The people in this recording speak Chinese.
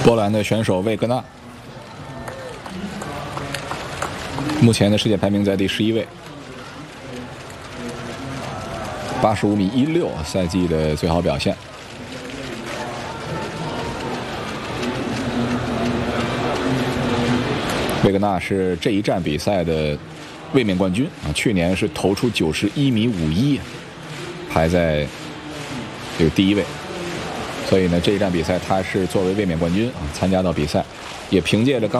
波兰的选手魏格纳，目前的世界排名在第11位，85米16，赛季的最好表现。魏格纳是这一站比赛的卫冕冠军啊，去年是投出91米51，排在这个第1位。所以呢，这一站比赛他是作为卫冕冠军啊参加到比赛，也凭借着刚